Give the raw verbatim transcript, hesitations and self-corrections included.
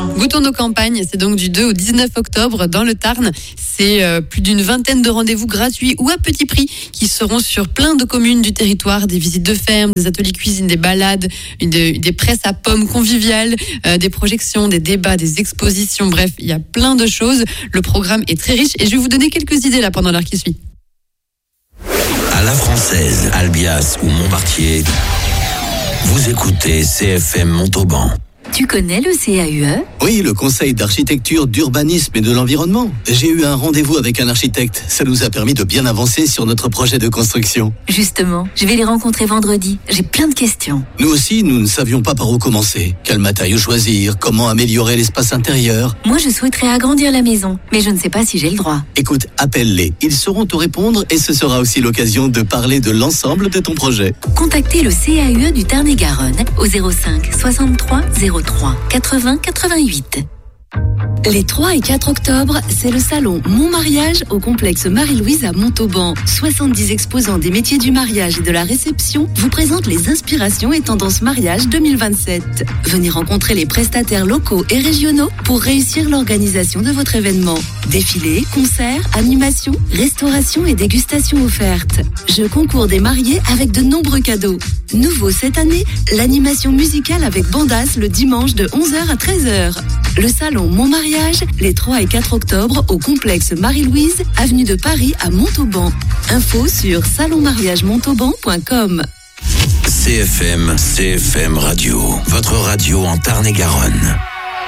Goûtons nos campagnes, c'est donc du deux au dix-neuf octobre dans le Tarn. C'est euh, plus d'une vingtaine de rendez-vous gratuits ou à petit prix qui seront sur plein de communes du territoire, des visites de ferme, des ateliers cuisine, des balades, des, des presses à pommes conviviales, euh, des projections, des débats, des expositions, bref, il y a plein de choses. Le programme est très riche et je vais vous donner quelques idées là pendant l'heure qui suit. À la Française, Albias ou Montmartier, vous écoutez C F M Montauban. Tu connais le C A U E ? Oui, le Conseil d'architecture, d'urbanisme et de l'environnement. J'ai eu un rendez-vous avec un architecte. Ça nous a permis de bien avancer sur notre projet de construction. Justement, je vais les rencontrer vendredi. J'ai plein de questions. Nous aussi, nous ne savions pas par où commencer. Quel matériau choisir ? Comment améliorer l'espace intérieur ? Moi, je souhaiterais agrandir la maison, mais je ne sais pas si j'ai le droit. Écoute, appelle-les. Ils sauront te répondre et ce sera aussi l'occasion de parler de l'ensemble de ton projet. Contactez le C A U E du Tarn-et-Garonne au zéro cinq soixante-trois zéro trois quatre-vingts quatre-vingt-huit. Les trois et quatre octobre, c'est le salon Mon Mariage au complexe Marie-Louise à Montauban. soixante-dix exposants des métiers du mariage et de la réception vous présentent les inspirations et tendances mariage deux mille vingt-sept. Venez rencontrer les prestataires locaux et régionaux pour réussir l'organisation de votre événement. Défilés, concerts, animations, restauration et dégustations offertes. Jeux concours des mariés avec de nombreux cadeaux. Nouveau cette année, l'animation musicale avec Bandas le dimanche de onze heures à treize heures. Le salon Mon Mariage, les trois et quatre octobre au complexe Marie-Louise, avenue de Paris à Montauban. Info sur salon mariage montauban point com. C F M, C F M Radio, votre radio en Tarn-et-Garonne.